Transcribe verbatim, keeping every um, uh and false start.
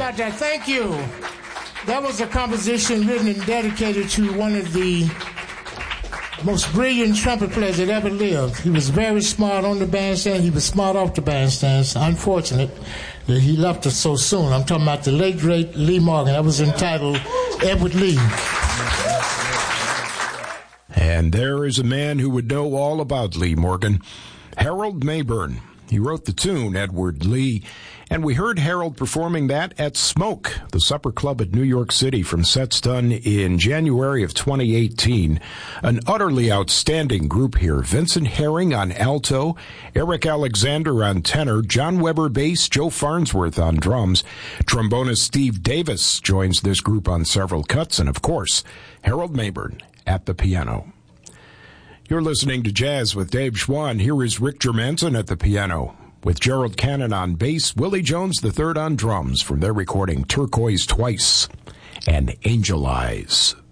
about that? Thank you. That was a composition written and dedicated to one of the most brilliant trumpet players that ever lived. He was very smart on the bandstand. He was smart off the bandstand. It's unfortunate that he left us so soon. I'm talking about the late, great Lee Morgan. That was entitled Edward Lee. And there is a man who would know all about Lee Morgan, Harold Mayburn. He wrote the tune, Edward Lee, and we heard Harold performing that at Smoke, the supper club at New York City, from sets done in January of twenty eighteen. An utterly outstanding group here. Vincent Herring on alto, Eric Alexander on tenor, John Weber bass, Joe Farnsworth on drums. Trombonist Steve Davis joins this group on several cuts, and of course, Harold Mayburn at the piano. You're listening to Jazz with Dave Schwann. Here is Rick Germanson at the piano, with Gerald Cannon on bass, Willie Jones the third on drums, from their recording Turquoise Twice and Angel Eyes.